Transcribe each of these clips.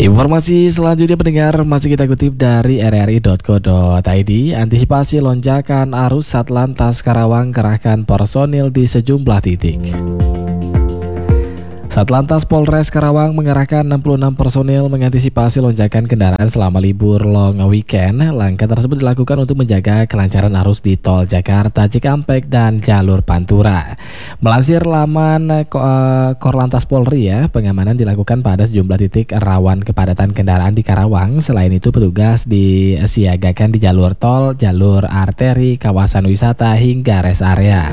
Informasi selanjutnya pendengar masih kita kutip dari rri.co.id. Antisipasi lonjakan arus Satlantas Karawang kerahkan personil di sejumlah titik. Satlantas Polres Karawang mengerahkan 66 personil mengantisipasi lonjakan kendaraan selama libur long weekend. Langkah tersebut dilakukan untuk menjaga kelancaran arus di Tol Jakarta Cikampek dan jalur Pantura. Melansir laman Korlantas Polri, pengamanan dilakukan pada sejumlah titik rawan kepadatan kendaraan di Karawang. Selain itu, petugas disiagakan di jalur tol, jalur arteri, kawasan wisata hingga rest area.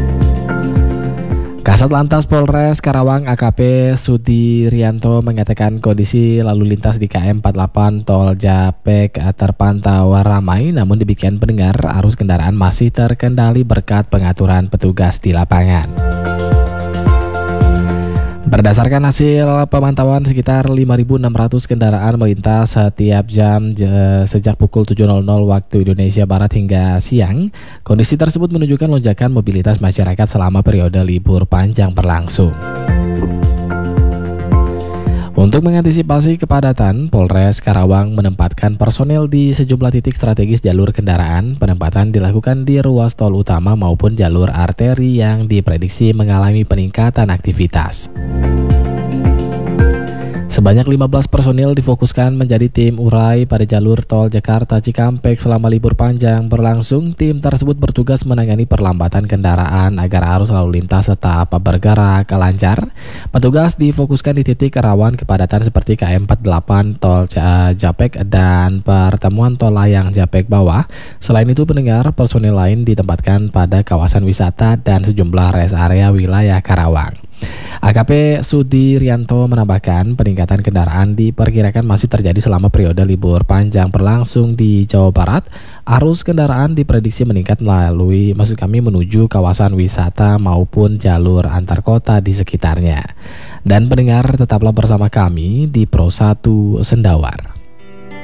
Kasat Lantas Polres Karawang AKP Sudirianto mengatakan kondisi lalu lintas di KM 48 Tol Japek terpantau ramai, namun demikian pendengar, arus kendaraan masih terkendali berkat pengaturan petugas di lapangan. Berdasarkan hasil pemantauan, sekitar 5.600 kendaraan melintas setiap jam sejak pukul 7.00 waktu Indonesia Barat hingga siang. Kondisi tersebut menunjukkan lonjakan mobilitas masyarakat selama periode libur panjang berlangsung. Untuk mengantisipasi kepadatan, Polres Karawang menempatkan personel di sejumlah titik strategis jalur kendaraan. Penempatan dilakukan di ruas tol utama maupun jalur arteri yang diprediksi mengalami peningkatan aktivitas. Sebanyak 15 personil difokuskan menjadi tim urai pada jalur tol Jakarta Cikampek selama libur panjang berlangsung. Tim tersebut bertugas menangani perlambatan kendaraan agar arus lalu lintas tetap bergerak lancar. Petugas difokuskan di titik rawan kepadatan seperti KM 48 Tol Japek dan pertemuan tol layang Japek bawah. Selain itu, pendengar, personil lain ditempatkan pada kawasan wisata dan sejumlah rest area wilayah Karawang. AKP Sudirianto menambahkan peningkatan kendaraan diperkirakan masih terjadi selama periode libur panjang berlangsung di Jawa Barat. Arus kendaraan diprediksi meningkat menuju kawasan wisata maupun jalur antar kota di sekitarnya. Dan pendengar, tetaplah bersama kami di Pro 1 Sendawar.